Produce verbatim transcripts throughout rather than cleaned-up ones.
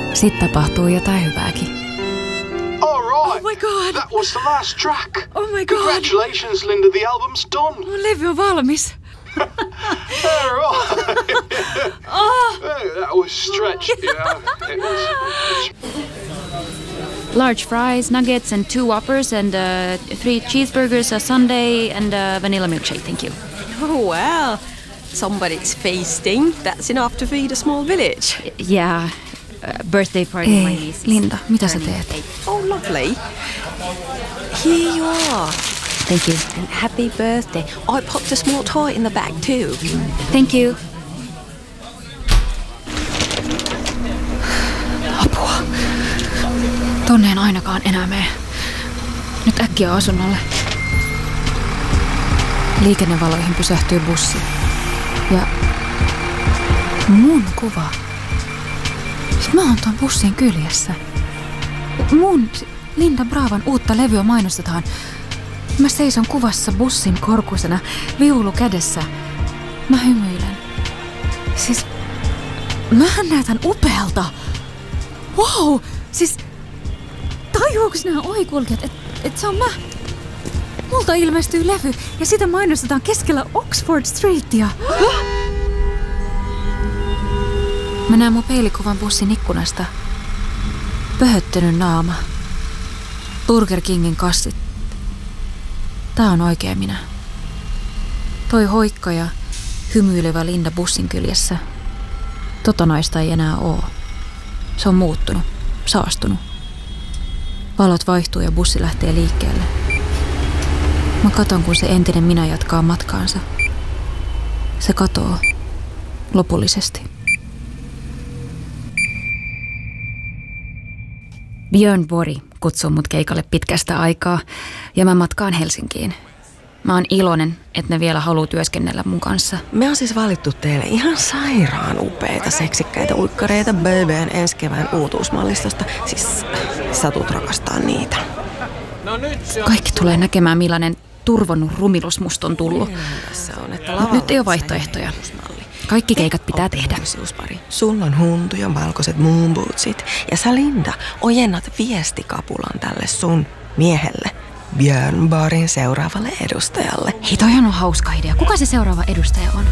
Sitten tapahtuu jotain hyvääkin. All right. Oh my god. That was the last track. Oh my god. Congratulations, Linda. The album's done. Mun levy on valmis. All right. Oh. That was stretched, you know. It was... Large fries, nuggets and two Whoppers and uh, three cheeseburgers, a sundae and a vanilla milkshake, thank you. Oh well. Somebody's feasting. That's enough to feed a small village. Yeah, uh, birthday party Ei, my niece. Linda, mitä sä teet? Oh, lovely. Here you are. Thank you. And happy birthday. I popped a small toy in the bag too. Thank you. Apua. Tonne en ainakaan enää mene. Nyt äkkiä asunnolle. Liikennevaloihin pysähtyy bussi. Ja mun kuva. Siis mä oon ton bussin kyljessä. Mun Linda Bravan uutta levyä mainostetaan. Mä seison kuvassa bussin korkuisena, viulu kädessä. Mä hymyilen. Siis mähän näytän upealta. Wow! Siis tajuuks nää ohikulkijat, et, et se on mä? Multa ilmestyy levy ja sitä mainostetaan keskellä Oxford Streetia. Mä näen mun peilikuvan bussin ikkunasta. Pöhöttynyt naama. Burger Kingin kassit. Tää on oikea minä. Toi hoikka ja hymyilevä Linda bussin kyljessä. Tota naista ei enää oo. Se on muuttunut, saastunut. Valot vaihtuu ja bussi lähtee liikkeelle. Mä katon, kun se entinen minä jatkaa matkaansa. Se katoo. Lopullisesti. Björn Borg kutsuu mut keikalle pitkästä aikaa ja mä matkaan Helsinkiin. Mä oon iloinen, että ne vielä haluu työskennellä mun kanssa. Me on siis valittu teille ihan sairaan upeita, seksikkäitä uikkareita B B:n ensi kevään uutuusmallistosta. Siis satut rakastaa niitä. Kaikki tulee näkemään, millainen turvonnut rumilus musta on tullut. Mut nyt ei ole vaihtoehtoja. Kaikki keikat pitää tehdä. Sulla on huntu ja valkoiset moonbootsit. Ja sä, Linda, ojennat viestikapulan tälle sun miehelle. Björn Borgin seuraavalle edustajalle. Hei, toi on hauska idea. Kuka se seuraava edustaja on?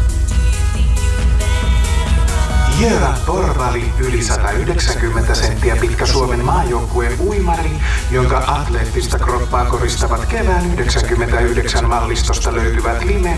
Göran Borgvall, yli sata yhdeksänkymmentä senttiä pitkä Suomen maajoukkueen uimari, jonka atleettista kroppaa koristavat kevään yhdeksänkymmentäyhdeksän mallistosta löytyvät limen